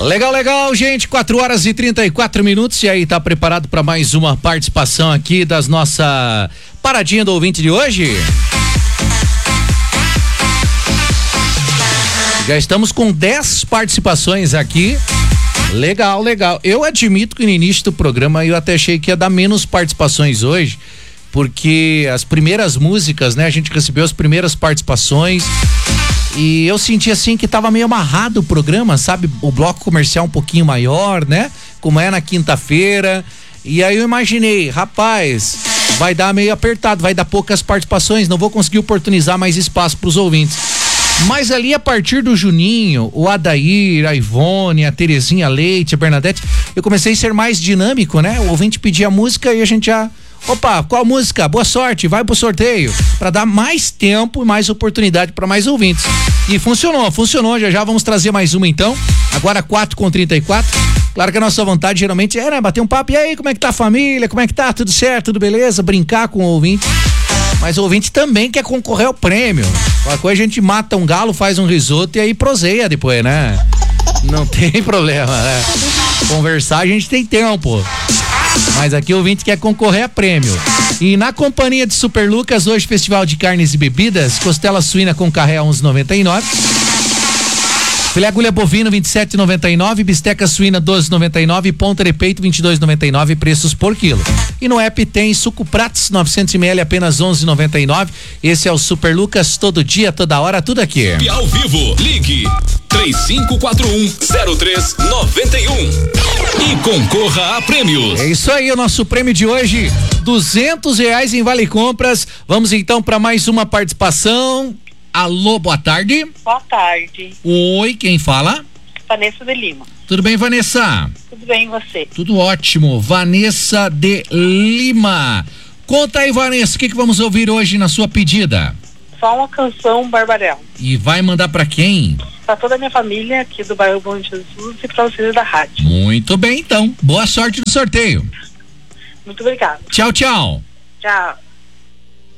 Legal, legal, gente. 4h34. E aí, tá preparado para mais uma participação aqui das nossa paradinha do ouvinte de hoje? Já estamos com 10 participações aqui. Legal, legal. Eu admito que no início do programa eu até achei que ia dar menos participações hoje, porque as primeiras músicas, né? A gente recebeu as primeiras participações e eu senti assim que tava meio amarrado o programa, sabe? O bloco comercial um pouquinho maior, né? Como é na quinta-feira. E aí eu imaginei, rapaz, vai dar meio apertado, vai dar poucas participações, não vou conseguir oportunizar mais espaço pros ouvintes. Mas ali a partir do Juninho, o Adair, a Ivone, a Terezinha Leite, a Bernadette, eu comecei a ser mais dinâmico, né? O ouvinte pedia música e a gente já... Opa, qual música? Boa sorte, vai pro sorteio. Pra dar mais tempo e mais oportunidade pra mais ouvintes. E funcionou. Já vamos trazer mais uma então. Agora 4h34. Claro que a nossa vontade geralmente é, né, bater um papo. E aí, como é que tá a família? Como é que tá? Tudo certo? Tudo beleza? Brincar com o ouvinte. Mas o ouvinte também quer concorrer ao prêmio. Qualquer coisa a gente mata um galo, faz um risoto e aí proseia depois, né? Não tem problema, né? Conversar a gente tem tempo. Mas aqui o ouvinte quer concorrer a prêmio. E na companhia de Super Lucas, hoje Festival de Carnes e Bebidas, costela suína com carré a 11,99. Filé agulha bovino 27,99, bisteca suína 12,99, ponta de peito 22,99, preços por quilo. E no app tem suco Prats 900 ml apenas 11,99. Esse é o Super Lucas, todo dia, toda hora, tudo aqui. E ao vivo, ligue 3541-0391 e concorra a prêmios. É isso aí, o nosso prêmio de hoje, R$200 em Vale Compras. Vamos então para mais uma participação. Alô, boa tarde. Boa tarde. Oi, quem fala? Vanessa de Lima. Tudo bem, Vanessa? Tudo bem, e você? Tudo ótimo. Vanessa de Lima. Conta aí, Vanessa, o que vamos ouvir hoje na sua pedida? Só uma canção Barbarella. E vai mandar pra quem? Pra toda a minha família aqui do bairro Bom Jesus e pra vocês da rádio. Muito bem, então. Boa sorte no sorteio. Muito obrigada. Tchau, tchau. Tchau.